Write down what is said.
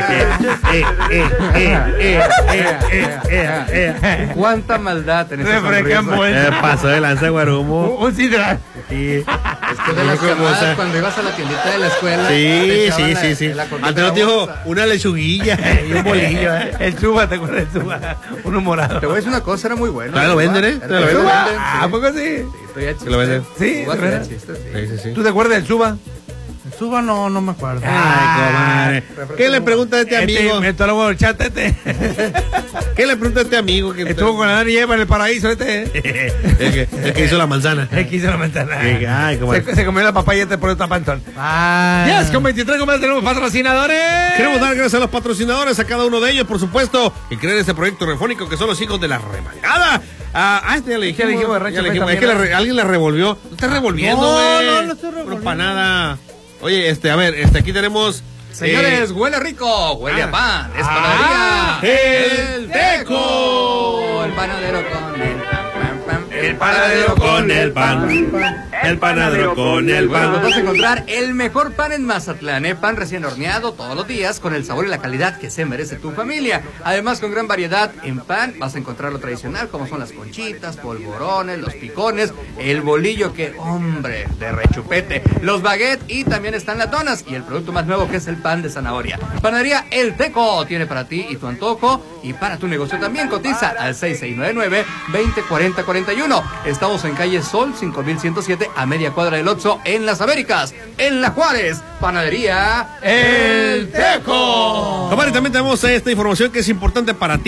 Cuánta maldad en esa sonrisa. Pasó de lanza, Guarumo. Un sidral. Sí. Es que de las llamadas cuando ibas a la tiendita de la escuela. Sí. Antes no te dijo una lechuguilla y un bolillo. El chuba, ¿te acuerdas del chuba? Uno morado. Te voy a decir una cosa, era muy bueno. Lo venden, ¿eh? Lo venden. ¿A poco sí? Lo venden. Sí, Cuba ¿verdad? tenía chistes, sí. ¿Tú te acuerdas del chuba? Suba no me acuerdo. Ay, comadre. ¿Qué le pregunta a este amigo? ¿Qué le pregunta a este amigo? Que estuvo con la Dani Eva en el paraíso el que hizo la manzana. El que hizo la manzana. Ay, comadre. Se comió la papaya por esta pantón. Yes, Con 23 comas tenemos patrocinadores. Queremos dar gracias a los patrocinadores, a cada uno de ellos, por supuesto, que creen este proyecto radiofónico, que son los hijos de la remangada. Este ya le dijimos. Es que alguien la revolvió. No estás revolviendo, güey. No estoy revolviendo. No para nada. Oye, a ver, aquí tenemos... Señores, huele rico, huele a pan. Es panadería El Teco. El panadero con el pan. El panadero con el pan. El panadero con el Bueno, pan. vas a encontrar el mejor pan en Mazatlán, pan recién horneado todos los días con el sabor y la calidad que se merece tu familia. Además, con gran variedad en pan vas a encontrar lo tradicional como son las conchitas, polvorones, los picones, el bolillo que, hombre, de rechupete, los baguettes y también están las donas y el producto más nuevo que es el pan de zanahoria. Panadería El Teco tiene para ti y tu antojo y para tu negocio también. Cotiza al 6699-204041. Estamos en calle Sol 5107 a media cuadra del Oxxo en Las Américas, en La Juárez. Panadería El Teco. Comadre, también tenemos esta información que es importante para ti.